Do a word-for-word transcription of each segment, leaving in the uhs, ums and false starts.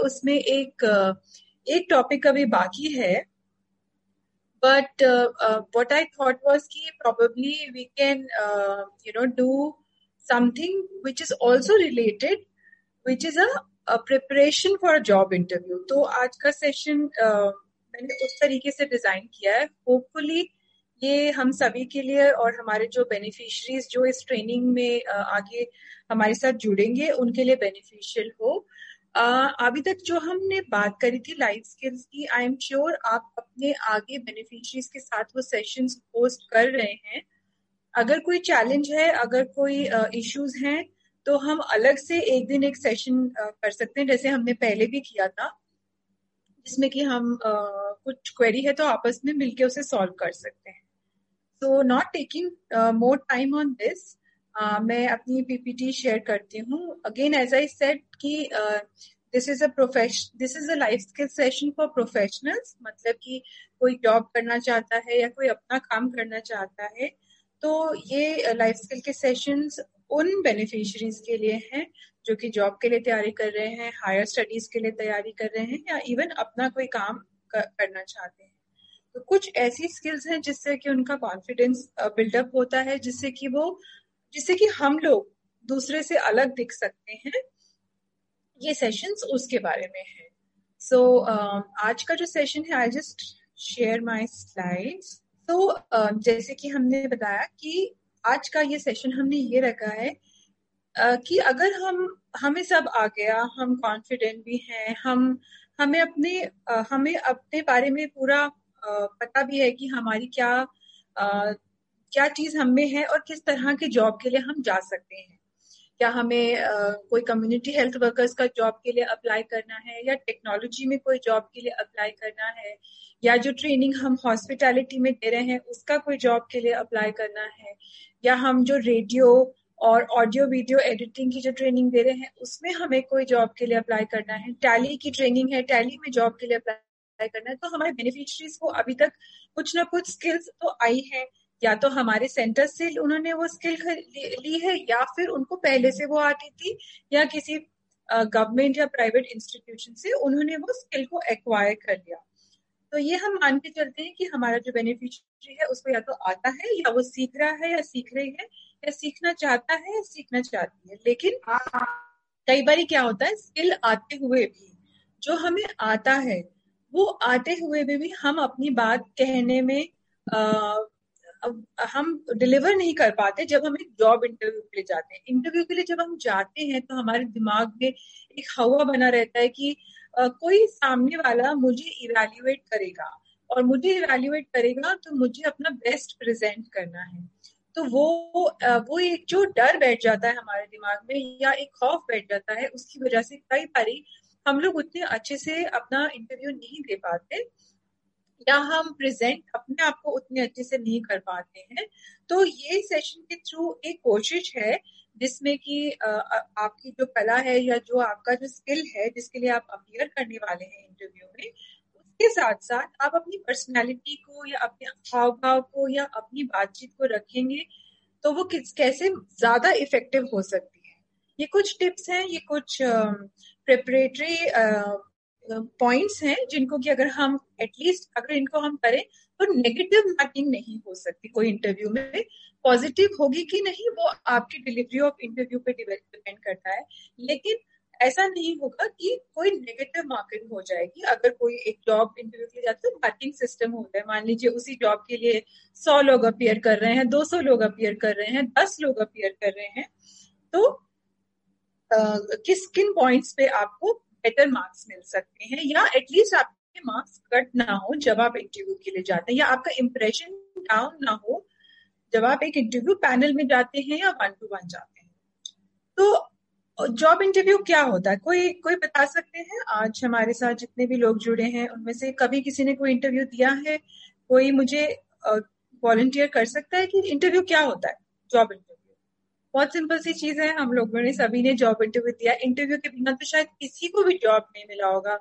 उसमें एक एक टॉपिक अभी बाकी है, but what I thought was कि probably we can uh, you know do something which is also related, which is a, a preparation for a job interview. तो आज का सेशन uh, मैंने उस तरीके से डिजाइन किया है, होपफुली ये हम सभी के लिए और हमारे जो बेनिफिशरीज जो इस ट्रेनिंग में uh, आगे हमारे साथ जुड़ेंगे उनके लिए बेनिफिशियल हो। uh, अभी तक जो हमने बात करी थी लाइफ स्किल्स की, आई एम श्योर आप अपने आगे बेनिफिशरीज के साथ वो सेशंस पोस्ट कर रहे हैं। अगर कोई चैलेंज है, अगर कोई इश्यूज uh, हैं, तो हम अलग से एक दिन एक सेशन uh, कर सकते हैं, जैसे हमने पहले भी किया था, जिसमें कि हम uh, कुछ क्वेरी है तो आपस में मिलके उसे सॉल्व कर सकते हैं। So not taking more time on this, मैं अपनी पीपीटी शेयर करती हूँ। अगेन एज आई सेड कि this is a profession this is a life skill session for professionals, मतलब कि कोई जॉब करना चाहता है या कोई अपना काम करना चाहता है, तो ये लाइफ स्किल के सेशंस उन बेनिफिशरीज के लिए हैं जो कि जॉब के लिए तैयारी कर रहे हैं, हायर स्टडीज के लिए तैयारी कर रहे हैं, या इवन अपना कोई काम कर, करना चाहते हैं। तो कुछ ऐसी स्किल्स हैं जिससे कि उनका कॉन्फिडेंस बिल्डअप होता है, जिससे कि वो जिससे कि हम लोग दूसरे से अलग दिख सकते हैं। ये सेशंस उसके बारे में है। सो so, uh, आज का जो सेशन है, I just share my slides. तो जैसे कि हमने बताया कि आज का ये सेशन हमने ये रखा है uh, कि अगर हम हमें सब आ गया, हम कॉन्फिडेंट भी हैं, हम हमें अपने uh, हमें अपने बारे में पूरा uh, पता भी है कि हमारी क्या uh, क्या चीज हम में है और किस तरह के जॉब के लिए हम जा सकते हैं। क्या हमें uh, कोई कम्युनिटी हेल्थ वर्कर्स का जॉब के लिए अप्लाई करना है, या टेक्नोलॉजी में कोई जॉब के लिए अप्लाई करना है, या जो ट्रेनिंग हम हॉस्पिटैलिटी में दे रहे हैं उसका कोई जॉब के लिए अप्लाई करना है, या हम जो रेडियो और ऑडियो वीडियो एडिटिंग की जो ट्रेनिंग दे रहे हैं उसमें हमें कोई जॉब के लिए अप्लाई करना है, टैली की ट्रेनिंग है, टैली में जॉब के लिए अप्लाई करना है। तो हमारे बेनिफिशरीज को अभी तक कुछ ना कुछ स्किल्स तो आई है, या तो हमारे सेंटर से उन्होंने वो स्किल ली है, या फिर उनको पहले से वो आती थी, या किसी गवर्नमेंट या प्राइवेट इंस्टीट्यूशन से उन्होंने वो स्किल को एक्वायर कर लिया। तो ये हम मान के चलते हैं कि हमारा जो बेनिफिशियरी है उसको या तो आता है, या वो सीख रहा है या सीख रही है, या सीखना चाहता है या सीखना चाहती है। लेकिन कई बार क्या होता है, स्किल आते हुए भी जो हमें आता है वो आते हुए भी, भी हम अपनी बात कहने में आ, हम डिलीवर नहीं कर पाते। जब हम एक जॉब इंटरव्यू के लिए जाते हैं, इंटरव्यू के लिए जब हम जाते हैं तो हमारे दिमाग में एक हवा बना रहता है कि uh, कोई सामने वाला मुझे इवैल्यूएट करेगा, और मुझे इवैल्यूएट करेगा तो मुझे अपना बेस्ट प्रेजेंट करना है। तो वो uh, वो एक जो डर बैठ जाता है हमारे दिमाग में, या एक खौफ बैठ जाता है, उसकी वजह से कई बारी हम लोग उतने अच्छे से अपना इंटरव्यू नहीं दे पाते, या हम प्रेजेंट अपने आप को उतने अच्छे से नहीं कर पाते हैं। तो ये सेशन के थ्रू एक कोशिश है जिसमें कि आपकी जो कला है, या जो आपका जो स्किल है जिसके लिए आप अपीयर करने वाले हैं इंटरव्यू में, उसके साथ साथ आप अपनी पर्सनालिटी को या अपने हाव भाव को या अपनी बातचीत को रखेंगे तो वो किस कैसे ज्यादा इफेक्टिव हो सकती है। ये कुछ टिप्स हैं, ये कुछ प्रिपरेटरी पॉइंट्स हैं जिनको कि अगर हम एटलीस्ट अगर इनको हम करें तो नेगेटिव मार्किंग नहीं हो सकती कोई इंटरव्यू में। पॉजिटिव होगी कि नहीं वो आपकी डिलीवरी ऑफ इंटरव्यू पे डिपेंड करता है, लेकिन ऐसा नहीं होगा कि कोई नेगेटिव मार्किंग हो जाएगी। अगर कोई एक जॉब इंटरव्यू के लिए जाता है तो मार्किंग सिस्टम होता है, मान लीजिए उसी जॉब के लिए सौ लोग अपीयर कर रहे हैं, दो सौ लोग अपीयर कर रहे हैं, दस लोग अपीयर कर रहे हैं, तो uh, किस किन पॉइंट्स पे आपको बेटर मार्क्स मिल सकते हैं, या एटलीस्ट आपके मार्क्स कट ना हो जब आप इंटरव्यू के लिए जाते हैं, या आपका इंप्रेशन डाउन ना हो जब आप एक इंटरव्यू पैनल में जाते हैं या वन टू वन जाते हैं। तो जॉब इंटरव्यू क्या होता है, कोई कोई बता सकते हैं? आज हमारे साथ जितने भी लोग जुड़े हैं उनमें से कभी किसी ने कोई इंटरव्यू दिया है? कोई मुझे वॉलंटियर कर सकता है कि इंटरव्यू क्या होता है? जॉब इंटरव्यू बहुत सिंपल सी चीज है, हम लोगों ने सभी ने जॉब इंटरव्यू दिया। इंटरव्यू के बिना तो शायद किसी को भी जॉब नहीं मिला होगा।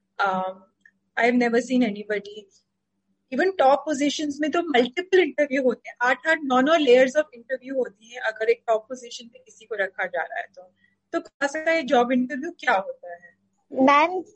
I have never seen anybody, even top positions में तो मल्टीपल इंटरव्यू होते हैं, आठ आठ नौ नौ लेयर्स ऑफ इंटरव्यू होती है अगर एक टॉप पोजीशन पे किसी को रखा जा रहा है तो। तो बता सकता है जॉब इंटरव्यू क्या होता है? मैम